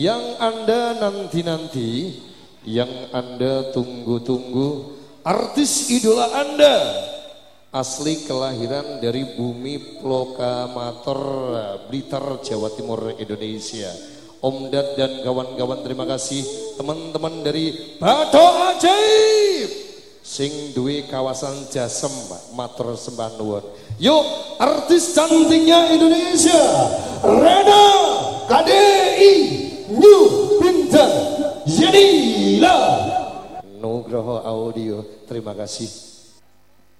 Yang Anda nanti-nanti, yang Anda tunggu-tunggu, artis idola Anda, asli kelahiran dari bumi Plokamator, Blitar, Jawa Timur, Indonesia. Om Dad dan kawan-kawan, terima kasih teman-teman dari Bato Ajaib sing duwe kawasan Jasem, matur sembah nuwun. Yuk, artis cantiknya Indonesia, Rena KDI New Bintang Yanila Nugroho Audio, terima kasih.